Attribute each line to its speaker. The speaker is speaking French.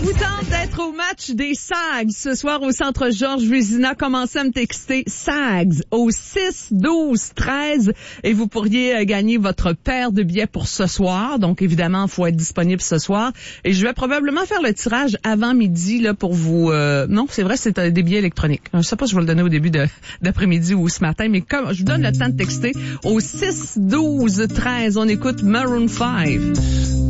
Speaker 1: vous tente d'être au match des Sags ce soir au Centre Georges Vézina, commencez à me texter Sags au 6-12-13 et vous pourriez gagner votre paire de billets pour ce soir. Donc évidemment, il faut être disponible ce soir. Et je vais probablement faire le tirage avant midi là pour vous... Non, c'est vrai, c'est des billets électroniques. Je sais pas si je vais le donner au début d'après-midi ou ce matin, mais comme je vous donne le temps de texter au 6-12-13, on écoute Maroon 5.